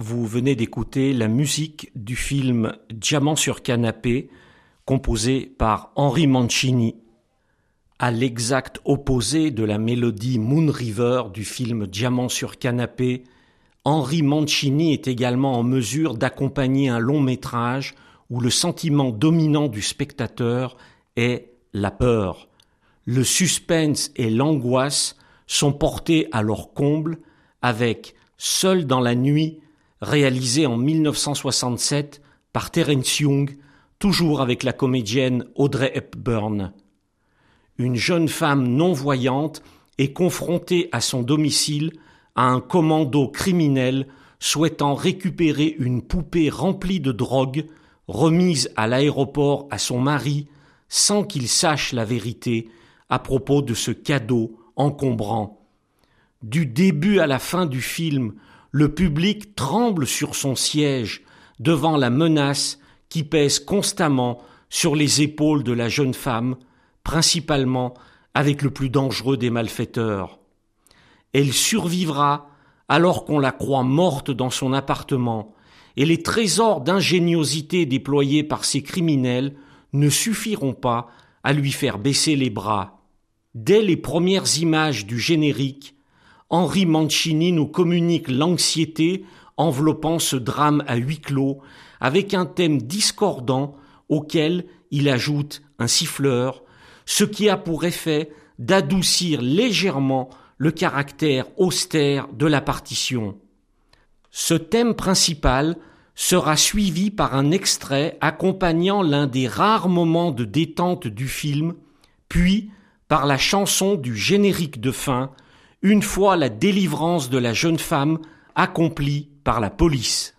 vous venez d'écouter la musique du film Diamant sur canapé, composé par Henry Mancini, à l'exact opposé de la mélodie Moon River du film Diamant sur canapé. Henry Mancini est également en mesure d'accompagner un long métrage où le sentiment dominant du spectateur est la peur. Le suspense et l'angoisse sont portés à leur comble avec Seul dans la nuit, réalisé en 1967 par Terence Young, toujours avec la comédienne Audrey Hepburn. Une jeune femme non-voyante est confrontée à son domicile à un commando criminel souhaitant récupérer une poupée remplie de drogue remise à l'aéroport à son mari sans qu'il sache la vérité à propos de ce cadeau encombrant. Du début à la fin du film, le public tremble sur son siège devant la menace qui pèse constamment sur les épaules de la jeune femme, principalement avec le plus dangereux des malfaiteurs. Elle survivra alors qu'on la croit morte dans son appartement, et les trésors d'ingéniosité déployés par ces criminels ne suffiront pas à lui faire baisser les bras. Dès les premières images du générique, Henry Mancini nous communique l'anxiété enveloppant ce drame à huis clos avec un thème discordant auquel il ajoute un siffleur, ce qui a pour effet d'adoucir légèrement le caractère austère de la partition. Ce thème principal sera suivi par un extrait accompagnant l'un des rares moments de détente du film, puis par la chanson du générique de fin, une fois la délivrance de la jeune femme accomplie par la police.